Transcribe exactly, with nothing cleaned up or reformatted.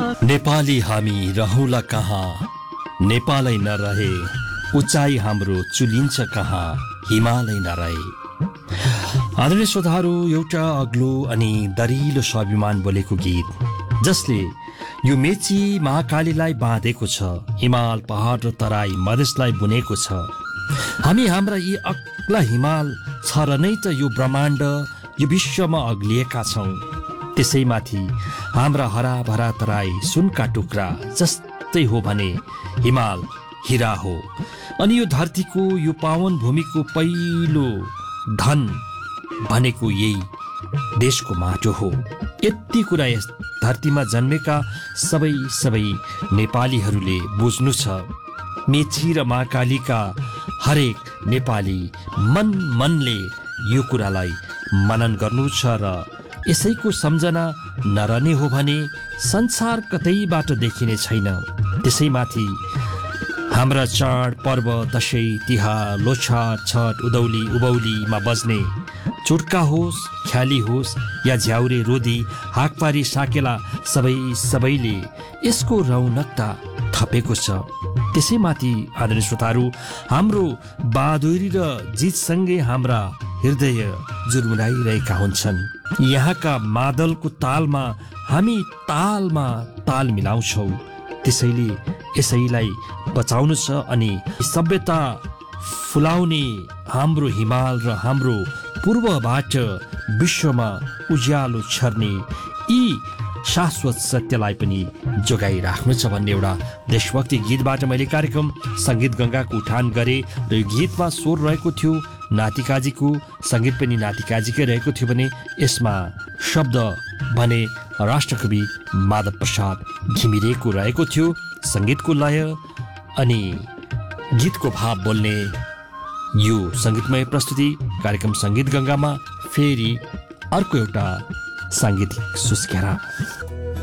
नेपाली हामी रहौला कहाँ, नेपालै नरहे उचाइ हाम्रो चुलिन्छ कहाँ, हिमालय नरहे। आदरणीय श्रोताहरू, एउटा अग्लो अनि दरिलो स्वाभिमान बोलेको गीत जसले यो मेची महाकालीलाई बाँधेको छ, हिमाल पहाड र तराई मधेसलाई बुनेको छ। हामी हाम्रा यी अग्ला हिमाल छ र नै त यो ब्रह्माण्ड यो विश्वमा अग्लिएका छौँ। त्यसैमाथि हाम्रा हराभरा तराई सुनका टुक्रा जस्तै हो भने हिमाल हिरा हो। अनि यो धरतीको यो पावन भूमिको पहिलो धन भनेको यही देशको माटो हो। यति कुरा यस धरतीमा जन्मेका सबै सबै नेपालीहरूले बुझ्नु छ। मेची र महाकालीका हरेक नेपाली मन मनले यो कुरालाई मनन गर्नु छ र यसैको सम्झना नरहने हो भने संसार कतैबाट देखिने छैन। त्यसैमाथि हाम्रा चाड पर्व दशैं तिहार लोछार छठ उदौली उभौलीमा बज्ने चुड्का होस् ख्याली होस् या झ्याउरे रोदी हाकपारी साकेला सबै सबैले यसको रौनकता थपेको छ। त्यसैमाथि आदरणीय श्रोताहरू, हाम्रो बहादुरी र जितसँगै हाम्रा हृदय जुर्मुराइरहेका हुन्छन्। यहाँका मादलको तालमा हामी तालमा ताल मिलाउँछौँ। त्यसैले यसैलाई बचाउनु छ अनि सभ्यता फुलाउने हाम्रो हिमाल र हाम्रो पूर्वबाट विश्वमा उज्यालो छर्ने यी शाश्वत सत्यलाई पनि जोगाइराख्नु छ भन्ने एउटा देशभक्ति गीतबाट मैले कार्यक्रम सङ्गीत गङ्गाको उठान गरेँ र यो गीतमा स्वर रहेको थियो नातिकाजीको, सङ्गीत पनि नातिकाजीकै रहेको थियो भने यसमा शब्द भने राष्ट्रकवि माधव प्रसाद घिमिरेको रहेको थियो। सङ्गीतको लय अनि गीतको भाव बोल्ने यो सङ्गीतमय प्रस्तुति कार्यक्रम सङ्गीत गङ्गामा फेरि अर्को एउटा साङ्गीतिक सुस्केरा।